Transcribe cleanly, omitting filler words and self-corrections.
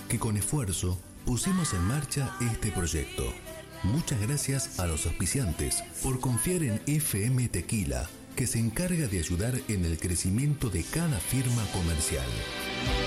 que con esfuerzo pusimos en marcha este proyecto. Muchas gracias a los auspiciantes por confiar en FM Tequila, que se encarga de ayudar en el crecimiento de cada firma comercial.